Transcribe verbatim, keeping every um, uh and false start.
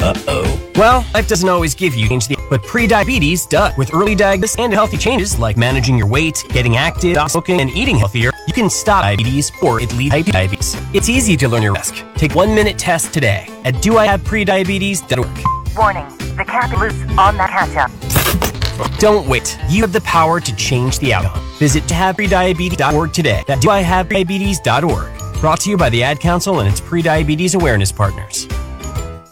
Uh-oh. Well, life doesn't always give you change the but pre-diabetes does. With early diagnosis and healthy changes like managing your weight, getting active, stop smoking, and eating healthier, you can stop diabetes or at least type diabetes. It's easy to learn your risk. Take one minute test today at do I have prediabetes dot org. Warning, the cap is loose on that catch-up. Don't wait. You have the power to change the outcome. Visit do I have prediabetes dot org today. That's do I have prediabetes dot org. Brought to you by the Ad Council and its pre-diabetes awareness partners.